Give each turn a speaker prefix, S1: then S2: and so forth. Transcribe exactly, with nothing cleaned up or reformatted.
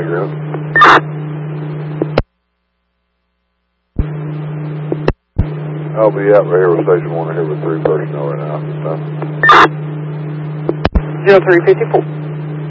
S1: agreement. I'll be out right here with Station one here with three personnel right now.
S2: zero three fifty-four.